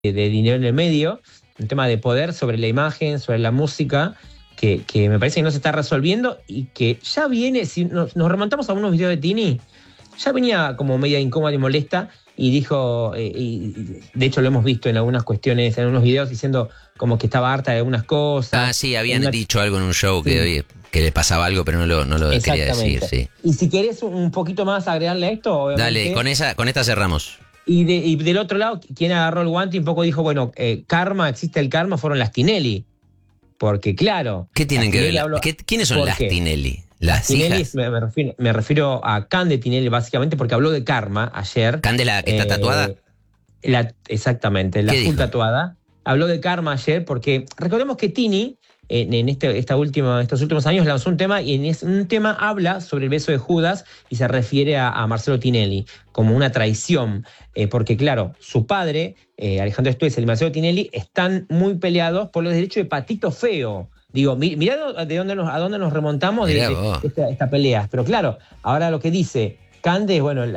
de dinero en el medio, un tema de poder sobre la imagen, sobre la música, que me parece que no se está resolviendo y que ya viene, si nos remontamos a unos videos de Tini, ya venía como media incómoda y molesta y dijo, y de hecho lo hemos visto en algunas cuestiones, en algunos videos diciendo como que estaba harta de algunas cosas. Ah, sí, habían dicho algo en un show que le pasaba algo, pero no lo quería decir, sí. Y si querés un poquito más agregarle a esto, obviamente. Dale, con esta cerramos. Y del otro lado, quien agarró el guante y un poco dijo, bueno, karma, existe el karma, fueron las Tinelli. Porque claro... ¿Qué tienen que ver? ¿Quiénes son las Tinelli? ¿Las Tinelli hijas? Me refiero a Cande Tinelli, básicamente, porque habló de karma ayer. ¿Cande la que está tatuada? Exactamente, la full tatuada. Habló de karma ayer porque recordemos que Tini en estos últimos años lanzó un tema y en un tema habla sobre el beso de Judas y se refiere a Marcelo Tinelli como una traición, porque claro, su padre, Alejandro Stoessel y Marcelo Tinelli, están muy peleados por los derechos de Patito Feo. Digo, mirá a dónde nos remontamos de esta pelea. Pero claro, ahora lo que dice Cande es, bueno,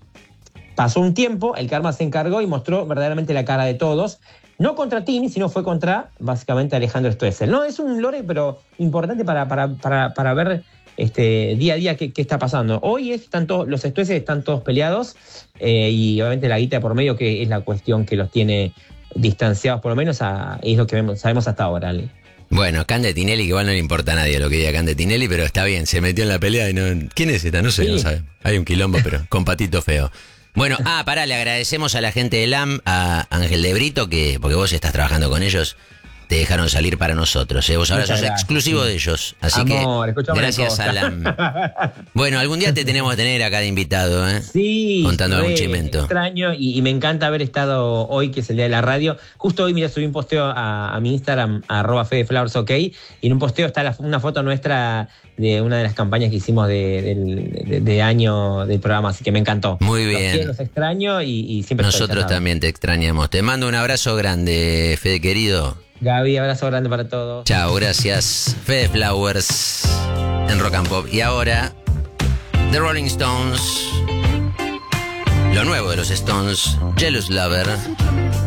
pasó un tiempo, el karma se encargó y mostró verdaderamente la cara de todos. No contra Tini, sino fue contra, básicamente, Alejandro Stoessel. No, es un lore, pero importante para ver día a día qué está pasando. Hoy los Stoessel están todos peleados y obviamente la guita por medio, que es la cuestión que los tiene distanciados, por lo menos, es lo que sabemos hasta ahora, Ale. Bueno, Cande Tinelli, que igual no le importa a nadie lo que diga Cande Tinelli, pero está bien, se metió en la pelea y no... ¿Quién es esta? No sé, no sabe. Hay un quilombo, pero con Patito Feo. Bueno, le agradecemos a la gente de LAM, a Ángel de Brito, porque vos estás trabajando con ellos, te dejaron salir para nosotros. Vos ahora sos exclusivo de ellos, así que gracias a LAM. Bueno, algún día te tenemos que tener acá de invitado, ¿eh? Sí, contando un chimento. Extraño y me encanta haber estado hoy, que es el día de la radio. Justo hoy, mira, subí un posteo a mi Instagram, @FedeFlowersOK, y en un posteo está una foto nuestra de una de las campañas que hicimos de año del programa, así que me encantó. Muy bien. Los extraño y siempre nosotros también te extrañamos. Te mando un abrazo grande, Fede querido. Gaby, abrazo grande para todos. Chao, gracias. Fede Flowers en Rock and Pop. Y ahora, The Rolling Stones. Lo nuevo de los Stones, Jealous Lover.